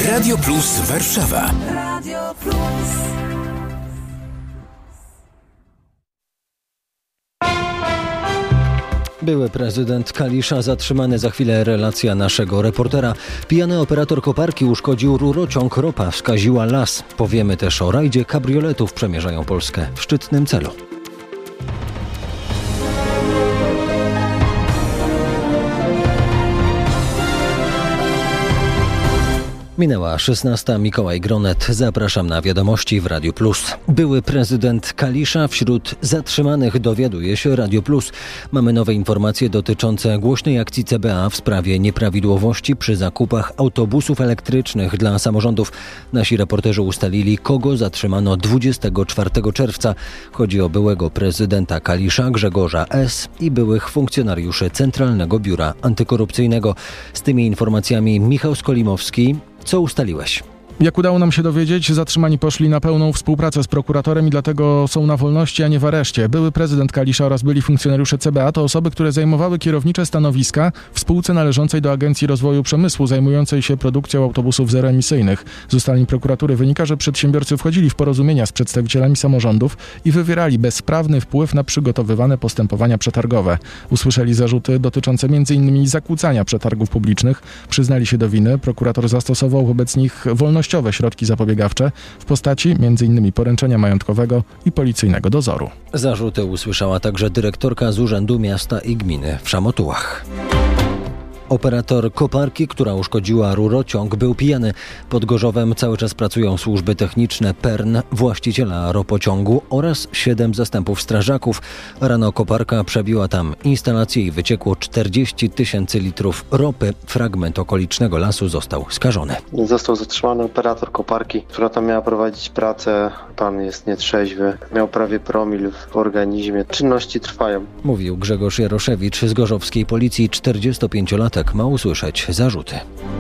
Radio Plus Warszawa. Radio Plus. Były prezydent Kalisza zatrzymany. Za chwilę relacja naszego reportera. Pijany operator koparki uszkodził rurociąg, ropa skaziła las. Powiemy też o rajdzie kabrioletów, przemierzają Polskę w szczytnym celu. Minęła 16. Mikołaj Gronet. Zapraszam na wiadomości w Radiu Plus. Były prezydent Kalisza wśród zatrzymanych, dowiaduje się Radio Plus. Mamy nowe informacje dotyczące głośnej akcji CBA w sprawie nieprawidłowości przy zakupach autobusów elektrycznych dla samorządów. Nasi reporterzy ustalili, kogo zatrzymano 24 czerwca. Chodzi o byłego prezydenta Kalisza Grzegorza S. i byłych funkcjonariuszy Centralnego Biura Antykorupcyjnego. Z tymi informacjami Michał Skolimowski. Co ustaliłeś? Jak udało nam się dowiedzieć, zatrzymani poszli na pełną współpracę z prokuratorem i dlatego są na wolności, a nie w areszcie. Były prezydent Kalisza oraz byli funkcjonariusze CBA to osoby, które zajmowały kierownicze stanowiska w spółce należącej do Agencji Rozwoju Przemysłu, zajmującej się produkcją autobusów zeroemisyjnych. Z ustaleń prokuratury wynika, że przedsiębiorcy wchodzili w porozumienia z przedstawicielami samorządów i wywierali bezprawny wpływ na przygotowywane postępowania przetargowe. Usłyszeli zarzuty dotyczące m.in. zakłócania przetargów publicznych. Przyznali się do winy. Prokurator zastosował wobec nich wolnościowe środki zapobiegawcze w postaci m.in. poręczenia majątkowego i policyjnego dozoru. Zarzuty usłyszała także dyrektorka z Urzędu Miasta i Gminy w Szamotułach. Operator koparki, która uszkodziła rurociąg, był pijany. Pod Gorzowem cały czas pracują służby techniczne PERN, właściciela ropociągu oraz 7 zastępów strażaków. Rano koparka przebiła tam instalację i wyciekło 40 000 litrów ropy. Fragment okolicznego lasu został skażony. Został zatrzymany operator koparki, która tam miała prowadzić pracę. Pan jest nietrzeźwy, miał prawie promil w organizmie. Czynności trwają. Mówił Grzegorz Jaroszewicz z gorzowskiej policji. 45-latek ma usłyszeć zarzuty.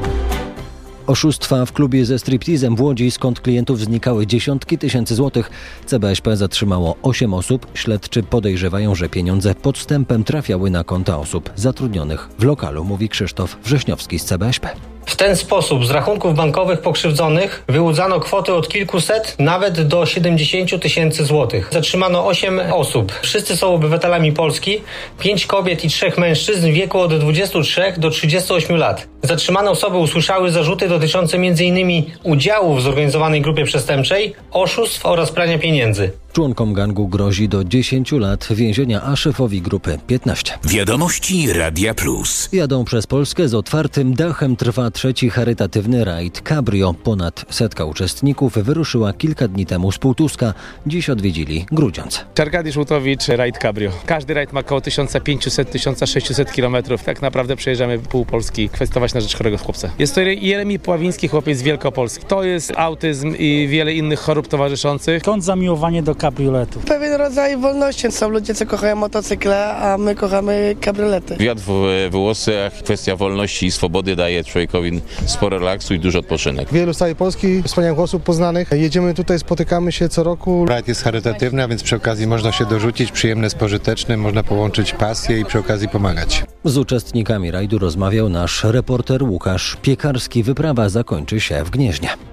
Oszustwa w klubie ze striptizem w Łodzi, skąd klientów znikały dziesiątki tysięcy złotych. CBŚP zatrzymało 8 osób. Śledczy podejrzewają, że pieniądze podstępem trafiały na konta osób zatrudnionych w lokalu, mówi Krzysztof Wrześniowski z CBŚP. W ten sposób z rachunków bankowych pokrzywdzonych wyłudzano kwoty od kilkuset, nawet do 70 tysięcy złotych. Zatrzymano 8 osób. Wszyscy są obywatelami Polski, 5 kobiet i 3 mężczyzn w wieku od 23 do 38 lat. Zatrzymane osoby usłyszały zarzuty dotyczące m.in. udziału w zorganizowanej grupie przestępczej, oszustw oraz prania pieniędzy. Członkom gangu grozi do 10 lat więzienia, a szefowi grupy 15. Wiadomości Radia Plus. Jadą przez Polskę z otwartym dachem. Trwa 3. charytatywny rajd Cabrio. Ponad 100 uczestników wyruszyła kilka dni temu z Półtuska. Dziś odwiedzili Grudziądz. Arkadiusz Łutowicz, rajd Cabrio. Każdy rajd ma około 1500-1600 km. Tak naprawdę przejeżdżamy pół Polski, kwestować na rzecz chorego chłopca. Jest to Jeremi Pławiński, chłopiec z Wielkopolski. To jest autyzm i wiele innych chorób towarzyszących. Skąd zamiłowanie do kabrioletów? Pewien rodzaj wolności. Są ludzie, co kochają motocykle, a my kochamy kabriolety. Wiatr w włosach, kwestia wolności i swobody daje człowiekowi sporo relaksu i dużo odpoczynek. Wielu z całej Polski, wspaniałych osób poznanych. Jedziemy tutaj, spotykamy się co roku. Rajd jest charytatywny, a więc przy okazji można się dorzucić, przyjemne z pożytecznym, można połączyć pasję i przy okazji pomagać. Z uczestnikami rajdu rozmawiał nasz reporter Łukasz Piekarski. Wyprawa zakończy się w Gnieźnie.